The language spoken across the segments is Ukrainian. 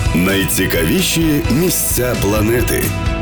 Найцікавіші місця планети.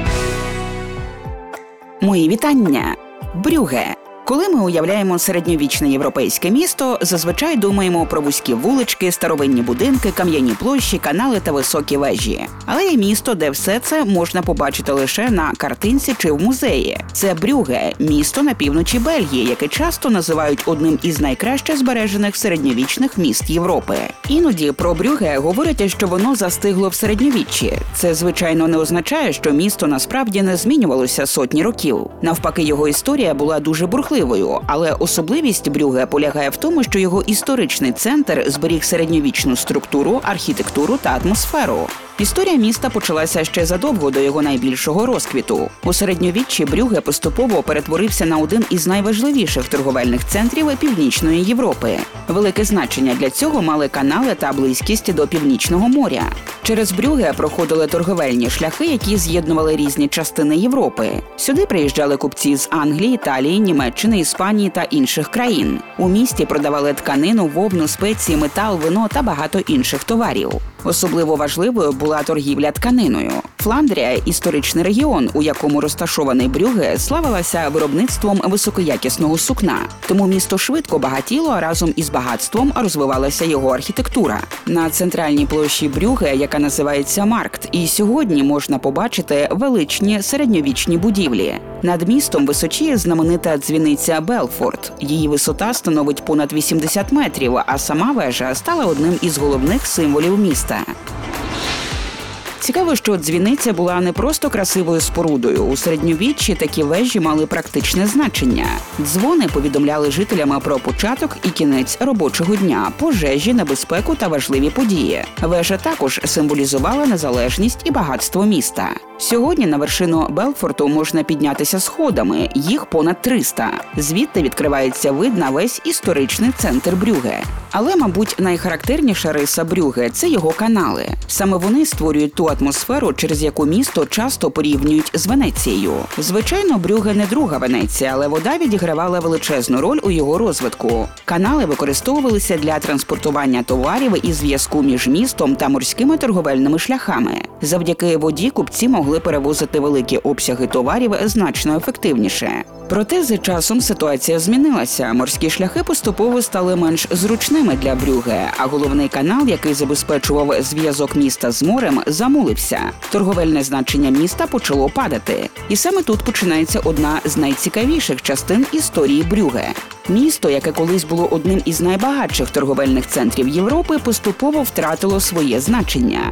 Мої вітання! Брюгге. Коли ми уявляємо середньовічне європейське місто, зазвичай думаємо про вузькі вулички, старовинні будинки, кам'яні площі, канали та високі вежі. Але є місто, де все це можна побачити лише на картинці чи в музеї. Це Брюгге – місто на півночі Бельгії, яке часто називають одним із найкраще збережених середньовічних міст Європи. Іноді про Брюгге говорять, що воно застигло в середньовіччі. Це, звичайно, не означає, що місто насправді не змінювалося сотні років. Навпаки, його історія була дуже бурхливою. Але особливість Брюгге полягає в тому, що його історичний центр зберіг середньовічну структуру, архітектуру та атмосферу. Історія міста почалася ще задовго до його найбільшого розквіту. У середньовіччі Брюгге поступово перетворився на один із найважливіших торговельних центрів Північної Європи. Велике значення для цього мали канали та близькість до Північного моря. Через Брюгге проходили торговельні шляхи, які з'єднували різні частини Європи. Сюди приїжджали купці з Англії, Італії, Німеччини, Іспанії та інших країн. У місті продавали тканину, вовну, спеції, метал, вино та багато інших товарів. Особливо важливою була торгівля тканиною. Фландрія – історичний регіон, у якому розташований Брюгге, славилася виробництвом високоякісного сукна. Тому місто швидко багатіло, а разом із багатством розвивалася його архітектура. На центральній площі Брюгге, яка називається Маркт, і сьогодні можна побачити величні середньовічні будівлі. Над містом височіє знаменита дзвіниця Белфорд. Її висота становить понад 80 метрів, а сама вежа стала одним із головних символів міста. Цікаво, що дзвіниця була не просто красивою спорудою. У середньовіччі такі вежі мали практичне значення. Дзвони повідомляли жителям про початок і кінець робочого дня, пожежі, небезпеку та важливі події. Вежа також символізувала незалежність і багатство міста. Сьогодні на вершину Белфорту можна піднятися сходами, їх понад 300. Звідти відкривається вид на весь історичний центр Брюгге. Але, мабуть, найхарактерніша риса Брюгге – це його канали. Саме вони створюють ту атмосферу, через яку місто часто порівнюють з Венецією. Звичайно, Брюгге не друга Венеція, але вода відігравала величезну роль у його розвитку. Канали використовувалися для транспортування товарів і зв'язку між містом та морськими торговельними шляхами. Завдяки воді купці могли перевозити великі обсяги товарів значно ефективніше. Проте з часом ситуація змінилася. Морські шляхи поступово стали менш зручними для Брюгге, а головний канал, який забезпечував зв'язок міста з морем, замулився. Торговельне значення міста почало падати. І саме тут починається одна з найцікавіших частин історії Брюгге. Місто, яке колись було одним із найбагатших торговельних центрів Європи, поступово втратило своє значення.